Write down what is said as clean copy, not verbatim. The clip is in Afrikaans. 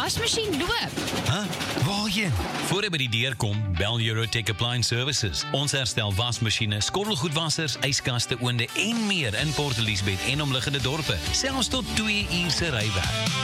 wasmasjien loop. Waarheen? Voor jy by die deur kom, bel Eurotech Appliance Services. Ons herstel wasmasjiene, skottelgoedwassers, yskaste, oonde en meer in Port Elizabeth en omliggende dorpe. Selfs tot 2 uur se rywerk.